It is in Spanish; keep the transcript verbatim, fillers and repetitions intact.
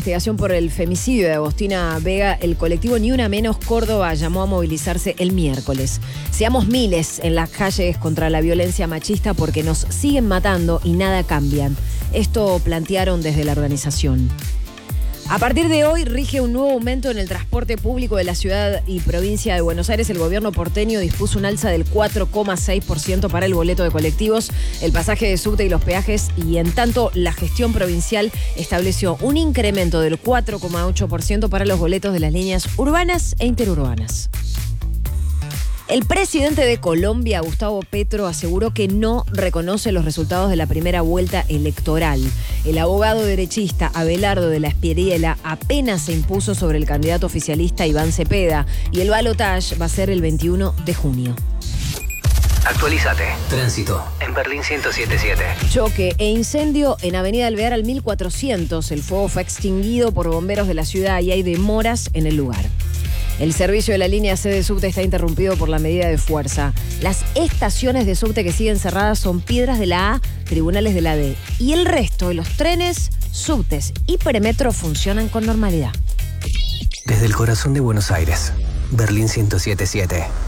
investigación por el femicidio de Agostina Vega, el colectivo Ni Una Menos Córdoba llamó a movilizarse el miércoles. Seamos miles en las calles contra la violencia machista porque nos siguen matando y nada cambian. Esto plantearon desde la organización. A partir de hoy rige un nuevo aumento en el transporte público de la ciudad y provincia de Buenos Aires. El gobierno porteño dispuso un alza del cuatro coma seis por ciento para el boleto de colectivos, el pasaje de subte y los peajes, y en tanto la gestión provincial estableció un incremento del cuatro coma ocho por ciento para los boletos de las líneas urbanas e interurbanas. El presidente de Colombia, Gustavo Petro, aseguró que no reconoce los resultados de la primera vuelta electoral. El abogado derechista Abelardo de la Espriella apenas se impuso sobre el candidato oficialista Iván Cepeda y el balotaje va a ser el veintiuno de junio. Actualízate. Tránsito en Berlín ciento siete punto siete. Choque e incendio en Avenida Alvear al mil cuatrocientos. El fuego fue extinguido por bomberos de la ciudad y hay demoras en el lugar. El servicio de la línea C de subte está interrumpido por la medida de fuerza. Las estaciones de subte que siguen cerradas son Piedras de la A, Tribunales de la D. Y el resto de los trenes, subtes y premetro funcionan con normalidad. Desde el corazón de Buenos Aires, Berlín ciento siete punto siete.